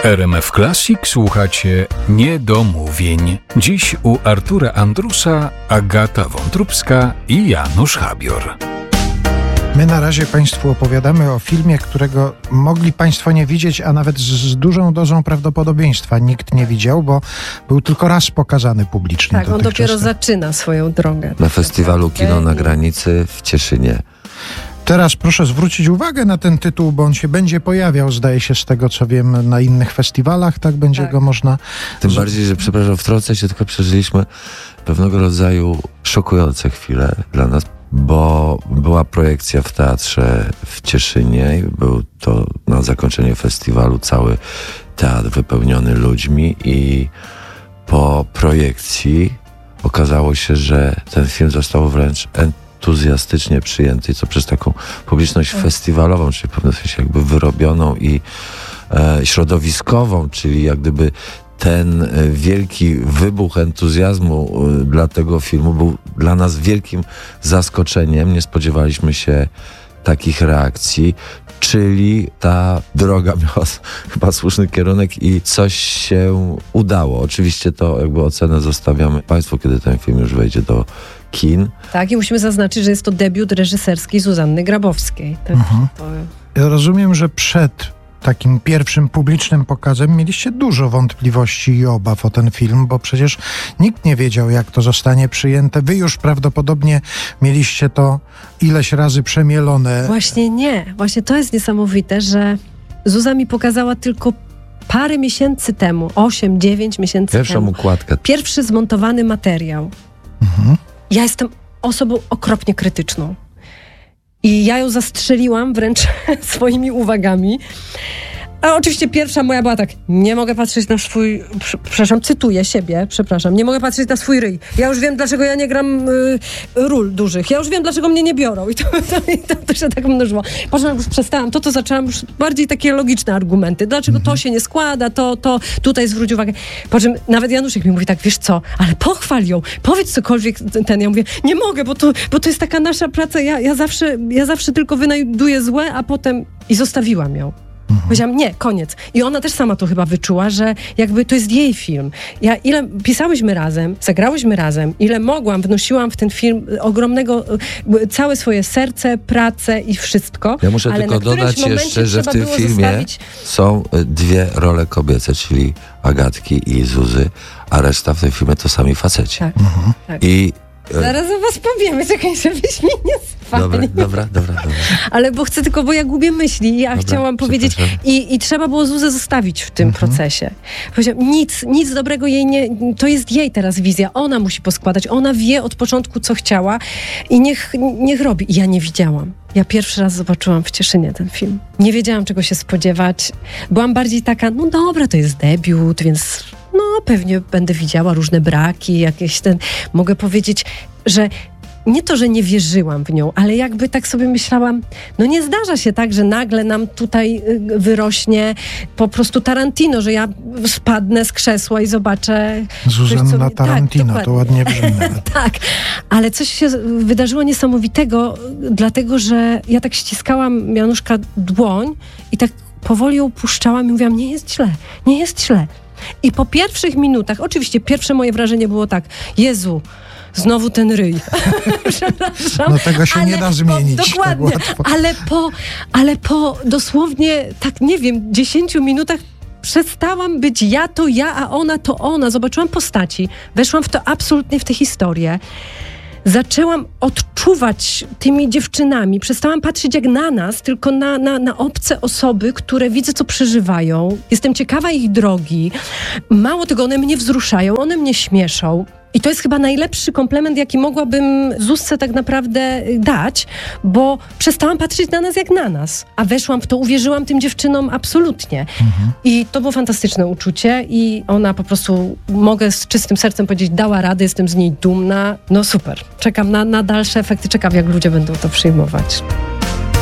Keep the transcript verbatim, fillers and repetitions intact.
R M F Classic słuchacie Niedomówień. Dziś u Artura Andrusa, Agata Wątróbska i Janusz Habior. My na razie Państwu opowiadamy o filmie, którego mogli Państwo nie widzieć, a nawet z, z dużą dozą prawdopodobieństwa nikt nie widział, bo był tylko raz pokazany publicznie. Tak, on dopiero zaczyna swoją drogę. Na festiwalu Kino na Granicy w Cieszynie. Teraz proszę zwrócić uwagę na ten tytuł, bo on się będzie pojawiał, zdaje się, z tego co wiem, na innych festiwalach, tak będzie tak. go można... Tym bardziej, że przepraszam, wtrącę się, tylko przeżyliśmy pewnego rodzaju szokujące chwile dla nas, bo była projekcja w teatrze w Cieszynie i był to na zakończenie festiwalu cały teatr wypełniony ludźmi i po projekcji okazało się, że ten film został wręcz entuzjastycznie przyjęty, co przez taką publiczność festiwalową, czyli w pewnym sensie jakby wyrobioną i e, środowiskową, czyli jak gdyby ten wielki wybuch entuzjazmu dla tego filmu był dla nas wielkim zaskoczeniem. Nie spodziewaliśmy się takich reakcji, czyli ta droga miała chyba słuszny kierunek i coś się udało. Oczywiście to jakby ocenę zostawiamy Państwu, kiedy ten film już wejdzie do kin. Tak, i musimy zaznaczyć, że jest to debiut reżyserski Zuzanny Grabowskiej. Tak, mhm. to... Ja rozumiem, że przed takim pierwszym publicznym pokazem mieliście dużo wątpliwości i obaw o ten film, bo przecież nikt nie wiedział, jak to zostanie przyjęte. Wy już prawdopodobnie mieliście to ileś razy przemielone. Właśnie nie. Właśnie to jest niesamowite, że Zuza mi pokazała tylko parę miesięcy temu, osiem, dziewięć miesięcy Pierwszą temu. układkę. Pierwszy zmontowany materiał. Mhm. Ja jestem osobą okropnie krytyczną. I ja ją zastrzeliłam wręcz swoimi uwagami. A oczywiście pierwsza moja była tak, nie mogę patrzeć na swój, przepraszam, cytuję siebie, przepraszam, nie mogę patrzeć na swój ryj. Ja już wiem, dlaczego ja nie gram y, ról dużych. Ja już wiem, dlaczego mnie nie biorą. I to, to, i to, to się tak mnożyło. Po czym jak już przestałam, to to zaczęłam już bardziej takie logiczne argumenty. Dlaczego to się nie składa, to, to tutaj zwróć uwagę. Po czym nawet Januszek mi mówi tak, wiesz co, ale pochwal ją, powiedz cokolwiek ten. Ja mówię, nie mogę, bo to, bo to jest taka nasza praca. Ja, ja, zawsze, ja zawsze tylko wynajduję złe, a potem i zostawiłam ją. Mhm. Powiedziałam, nie, koniec. I ona też sama to chyba wyczuła, że jakby to jest jej film. Ja ile pisałyśmy razem, zagrałyśmy razem, ile mogłam, wnosiłam w ten film ogromnego, całe swoje serce, pracę i wszystko. Ja muszę ale tylko dodać jeszcze, że w tym filmie zostawić... są dwie role kobiece, czyli Agatki i Zuzy, a reszta w tym filmie to sami faceci. Tak, mhm. tak. I zaraz o was powiemy, czekaj, żebyś mnie nie spali. Dobra, dobra, dobra, dobra. Ale bo chcę tylko, bo ja gubię myśli. Ja dobra, chciałam powiedzieć i, i trzeba było Zuzę zostawić w tym mhm. procesie. Powiedziałam, nic, nic dobrego jej nie... To jest jej teraz wizja. Ona musi poskładać. Ona wie od początku, co chciała i niech, niech robi. I ja nie widziałam. Ja pierwszy raz zobaczyłam w Cieszynie ten film. Nie wiedziałam, czego się spodziewać. Byłam bardziej taka, no dobra, to jest debiut, więc no pewnie będę widziała różne braki, jakieś ten... Mogę powiedzieć, że nie to, że nie wierzyłam w nią, ale jakby tak sobie myślałam, no nie zdarza się tak, że nagle nam tutaj wyrośnie po prostu Tarantino, że ja spadnę z krzesła i zobaczę... Zuzanna coś, Tarantino, tak, to ładnie brzmi. Tak, ale coś się wydarzyło niesamowitego, dlatego, że ja tak ściskałam Januszka dłoń i tak powoli ją puszczałam i mówiłam, nie jest źle, nie jest źle. I po pierwszych minutach, oczywiście pierwsze moje wrażenie było tak, Jezu, znowu ten ryj. Przepraszam. No tego się ale nie da zmienić. Po, dokładnie, tak ale po, ale po dosłownie, tak nie wiem, dziesięciu minutach przestałam być ja to ja, a ona to ona. Zobaczyłam postaci, weszłam w to absolutnie w tę historię. Zaczęłam odczuwać tymi dziewczynami. Przestałam patrzeć jak na nas, tylko na, na, na obce osoby, które widzę, co przeżywają. Jestem ciekawa ich drogi. Mało tego, one mnie wzruszają, one mnie śmieszą. I to jest chyba najlepszy komplement, jaki mogłabym Zuzce tak naprawdę dać, bo przestałam patrzeć na nas jak na nas. A weszłam w to, uwierzyłam tym dziewczynom absolutnie. Mhm. I to było fantastyczne uczucie i ona po prostu, mogę z czystym sercem powiedzieć, dała radę, jestem z niej dumna. No super. Czekam na, na dalsze efekty, czekam jak ludzie będą to przyjmować.